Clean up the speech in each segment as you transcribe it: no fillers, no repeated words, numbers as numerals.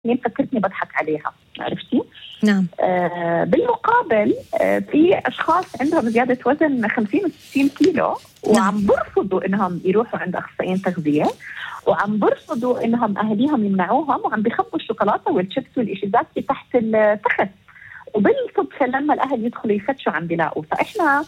فكرتني بضحك عليها، عرفتي؟ نعم. بالمقابل في أشخاص عندهم زيادة وزن 50 و 60 كيلو وعم برفضوا إنهم يروحوا عند أخصائيين تغذية، وعم برفضوا إنهم أهليهم يمنعوهم، وعم بيخبوا الشوكولاتة والشيبس والإشيزات تحت التخت، وبالصدفة لما الأهل يدخلوا يفتشوا عم بيلاقوا. فإحنا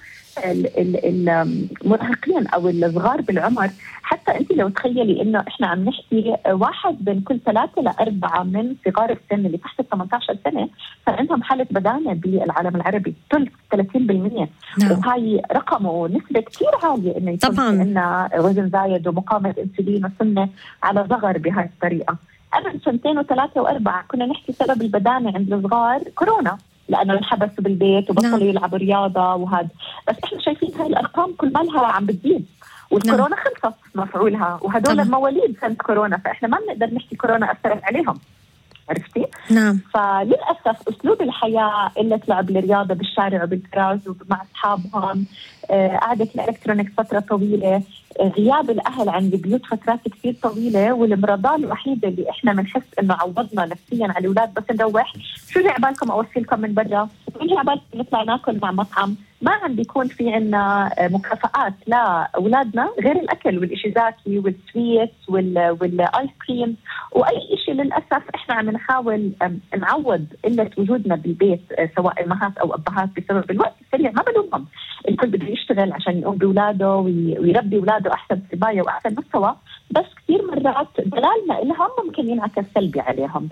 المراهقين أو الصغار بالعمر، حتى أنت لو تخيلي إنه إحنا عم نحكي 1 من كل 3 ل 4 من صغار السن اللي تحت 18 سنة فعندهم حالة بدانة بالعالم العربي، 30%. نعم. وهاي رقم ونسبة كتير عالية إنه يكون عندنا وزن زايد ومقاومة أنسولين وسمنة على صغر بهاي الطريقة. قبل 2 و3 و4 كنا نحكي سبب البدانة عند الصغار كورونا، لأنه انحبسوا بالبيت وبطلوا يلعبوا رياضة وهذا. بس إحنا شايفين هاي الأرقام كل مالها عم بتزيد، والكورونا خلصت مفعولها، وهدول مواليد سنة كورونا، فإحنا ما بنقدر نحكي كورونا أثرت عليهم، عرفتي؟ نعم. فللأسف أسلوب الحياة، قلة لعب الرياضة بالشارع وبالكراز ومع أصحابهم، قعدة الإلكترونيك فترة طويلة، غياب الأهل عن البيوت فترات كثير طويلة، والمرضى الوحيدة اللي إحنا بنحس إنه عوضنا نفسيا على الأولاد بس نروح شو جاي عبالكم أوصلكم من برا، شو جاي عبالكم نطلع ناكل مع مطعم، ما عم بيكون في عنا مكافآت لأولادنا غير الأكل والإشيزاكي والسويت والآيس كريم وأي إشي. للأسف إحنا عم نحاول نعوض قلة وجودنا بالبيت سواء أمهات أو أبهات بسبب الوقت السريع. ما بلومهم، الكل بده يشتغل عشان يقوم بأولاده ويربي أولاده أحسن ترباية وأحسن مستوى، بس كثير مرات دلالنا إلهم ممكن ينعكس سلبي عليهم.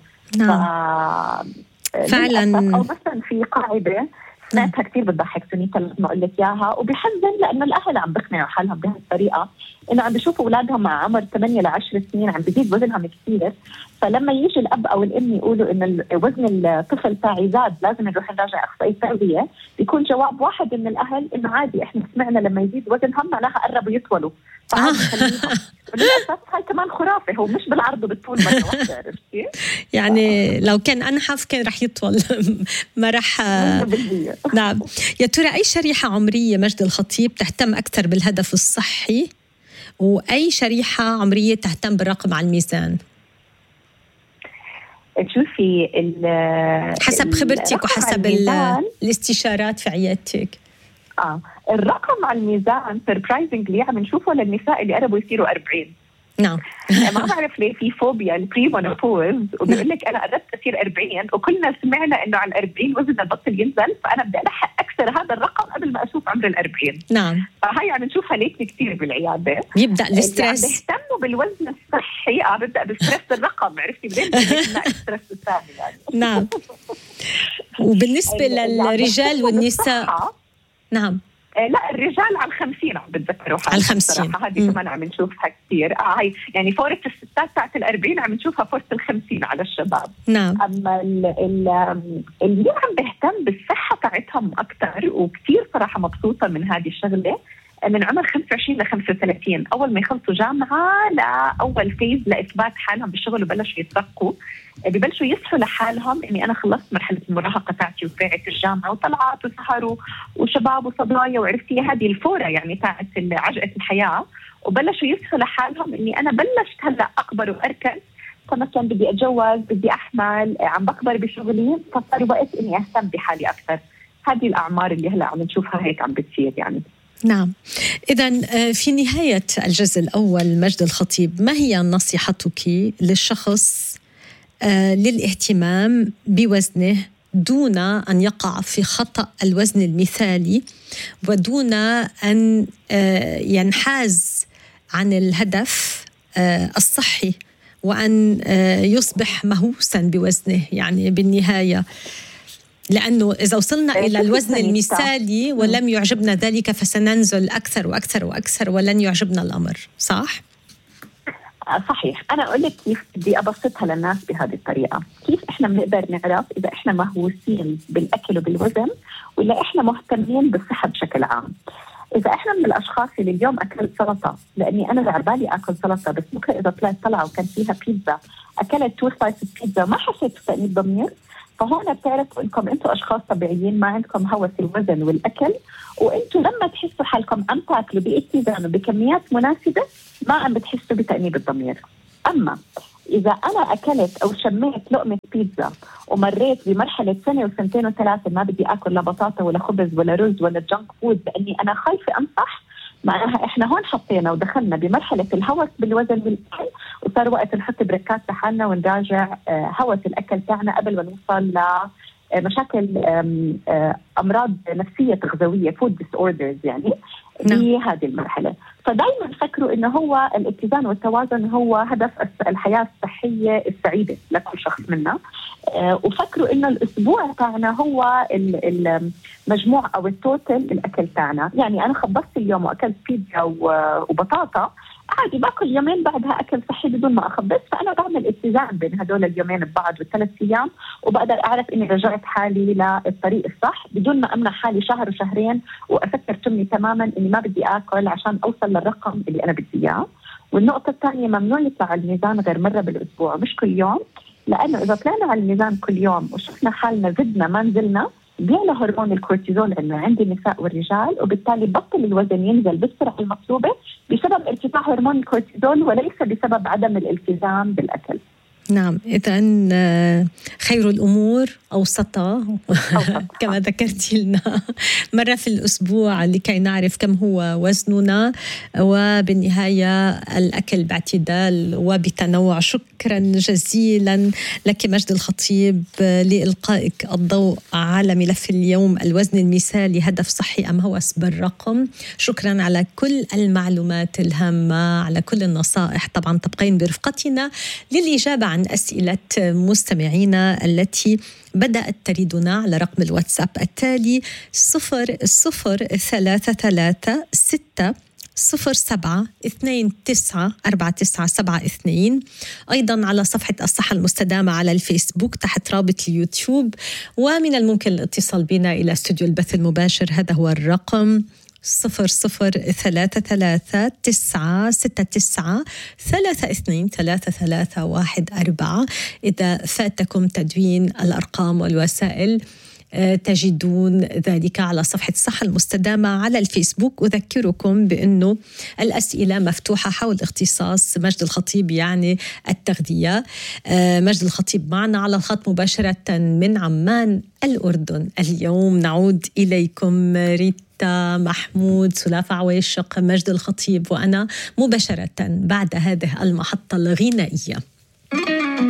نعم. فعلا. أو مثلا في قاعدة سمعتها كثير بتضحك سنيتا لما أقول لك إياها، وبحزن لأنه الأهل عم بقنعوا حالهم بهالطريقة، إنه عم بيشوفوا أولادهم مع عمر 8 ل 10 سنين عم بيزيد وزنهم كثير، فلما يجي الأب أو الأم يقولوا إن وزن الطفل تاعي زاد لازم نروح نراجع أخصائي تغذية، بيكون جواب واحد من الأهل إنه عادي إحنا سمعنا لما يزيد وزنهم معناها قربوا يطولوا فعادي خليهم. وللأسف هاي كمان خرافة، هو مش بالعرض بالطول مرة واحدة، عرفتي؟ يعني لو كان أنحف كان رح يطول ما رح. نعم. يا ترى أي شريحة عمرية مجد الخطيب تهتم أكثر بالهدف الصحي، وأي شريحة عمرية تهتم بالرقم على الميزان؟ شوفي حسب خبرتك وحسب الاستشارات في عيادتك. الرقم على الميزان سربرايزنجلي عم نشوفه للنساء اللي قربوا يصيروا 40. نعم. ما بعرف ليه في فوبيا البريمونوبوز، وبيقول لك انا قربت اصير 40 وكلنا سمعنا انه على 40 وزننا بطل ينزل، فانا بدي الحق اكثر هذا الرقم قبل ما اشوف عمر 40. نعم. فهي عم نشوفها ليك كثير بالعياده، يبدا الاسترس، بيهتموا بالوزن الصحي، ببدا بستريس الرقم، عرفتي بدين الستريس الثاني يعني. نعم. وبالنسبه للرجال والنساء نعم. لا الرجال على 50 عم بتذكروا على 50 هذه كمان عم نشوفها كثير. هاي يعني فورة الستات تاعت 40 عم نشوفها فورة 50 على الشباب. نعم. أما اللي عم بيهتم بالصحة تاعتهم أكثر، وكثير صراحة مبسوطة من هذه الشغلة، من عمر 25 ل 35 أول ما يخلصوا جامعة لأول فيز لإثبات حالهم بالشغل وبلشوا يترقوا، ببلشوا يصحوا لحالهم إني أنا خلصت مرحلة المراهقة تاعتي وفاعت الجامعة وطلعت وسهروا وشباب وصبايا وعرفتي هذه الفورة يعني تاعت عجقة الحياة، وبلشوا يصحوا لحالهم إني أنا بلشت هلأ أكبر وأركز، فمثلا بدي أتجوز بدي أحمل عم بكبر بشغلي، فصار وقت إني أهتم بحالي أكثر. هذه الأعمار اللي هلأ عم نشوفها هيك عم بتصير يعني. نعم. إذن في نهاية الجزء الأول مجد الخطيب، ما هي نصيحتك للشخص للاهتمام بوزنه دون أن يقع في خطأ الوزن المثالي، ودون أن ينحاز عن الهدف الصحي، وأن يصبح مهووسا بوزنه يعني بالنهاية؟ لأنه إذا وصلنا إلى الوزن المثالي ولم يعجبنا ذلك فسننزل أكثر وأكثر وأكثر ولن يعجبنا الأمر. صح؟ صحيح. أنا أقول لك كيف بدي أبسطها للناس بهذه الطريقة. كيف إحنا بنقدر نعرف إذا إحنا مهووسين بالأكل وبالوزن ولا إحنا مهتمين بالصحة بشكل عام؟ إذا إحنا من الأشخاص اللي اليوم أكلت سلطة لأني أنا بعبالي أكل سلطة، بس بكرة إذا طلعوا وكان فيها بيتزا أكلت 2 سلايس بيتزا ما حسيت بتأنيب ضمير، فهون بتعرفوا إنكم أنتم أشخاص طبيعيين ما عندكم هوس الوزن والأكل، وأنتم لما تحسوا حالكم عم تاكلوا باتزان وبكميات مناسبة ما عم بتحسوا بتأنيب الضمير. أما إذا أنا أكلت أو شميت لقمة بيتزا ومريت بمرحلة سنة وسنتين وثلاثة ما بدي أكل لا بطاطا ولا خبز ولا رز ولا جنك فود لأني أنا خايفة أنصح، معناها إحنا هون حطينا ودخلنا بمرحلة الهوس بالوزن والأكل، وصار وقت نحط بريكات لحالنا ونراجع هوس الأكل تاعنا قبل ما نوصل لمشاكل أمراض نفسية غذائية food disorders يعني بهذه المرحلة. فدايما فكروا إنه هو الاتزان والتوازن هو هدف الحياة الصحية السعيدة لكل شخص منا، وفكروا إنه الأسبوع تاعنا هو المجموع أو التوتل الأكل تاعنا. يعني أنا خبصت اليوم وأكلت بيتزا وبطاطا، عادي باكل يومين بعدها أكل صحي بدون ما أخبص، فأنا بعمل اتزان بين هدول اليومين ببعض والثلاث أيام، وبقدر أعرف إني رجعت حالي للطريق الصح بدون ما أمنع حالي شهر وشهرين وأفكر تمني تماما إني ما بدي أكل عشان أوصل للرقم اللي أنا بدي إياه. والنقطة الثانية ممنوع يطلع على الميزان غير مرة بالأسبوع مش كل يوم، لأنه إذا طلعنا على الميزان كل يوم وشفنا حالنا زدنا ما نزلنا بيعلى هرمون الكورتيزول عند النساء والرجال، وبالتالي بطل الوزن ينزل بالسرعة المطلوبة بسبب ارتفاع هرمون الكورتيزول وليس بسبب عدم الالتزام بالأكل. نعم، إذن خير الأمور أوسطها كما ذكرتي لنا مرة في الأسبوع لكي نعرف كم هو وزننا، وبالنهاية الأكل باعتدال وبتنوع. شكرا جزيلا لك مجد الخطيب لإلقائك الضوء على ملف اليوم، الوزن المثالي هدف صحي أم هوس بالرقم. شكرا على كل المعلومات الهامة، على كل النصائح. طبعا تبقين برفقتنا للإجابة عن أسئلة مستمعينا التي بدأت تريدنا على رقم الواتساب التالي 003360729497. أيضا على صفحة الصحة المستدامة على الفيسبوك تحت رابط اليوتيوب، ومن الممكن الاتصال بنا إلى استوديو البث المباشر. هذا هو الرقم 003369323314. إذا فاتكم تدوين الأرقام والوسائل تجدون ذلك على صفحة الصحة المستدامة على الفيسبوك. أذكركم بأنه الأسئلة مفتوحة حول اختصاص مجد الخطيب يعني التغذية. مجد الخطيب معنا على الخط مباشرة من عمان الأردن. اليوم نعود إليكم ريتا محمود، سلافة عويشق، مجد الخطيب وأنا مباشرة بعد هذه المحطة الغنائية.